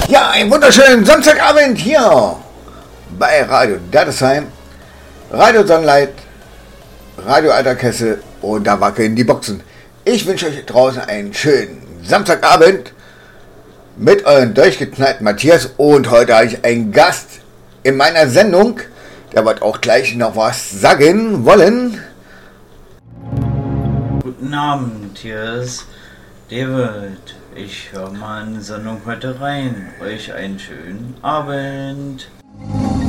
Ja, einen wunderschönen Samstagabend hier bei Radio Deidesheim, Radio Sonnenlight, Radio Alter Kessel und da wackeln die Boxen. Ich wünsche euch draußen einen schönen Samstagabend mit euren durchgeknallten Matthias und heute habe ich einen Gast in meiner Sendung, der wird auch gleich noch was sagen wollen. Guten Abend, hier ist David. Ich höre mal in die Sendung heute rein. Euch einen schönen Abend.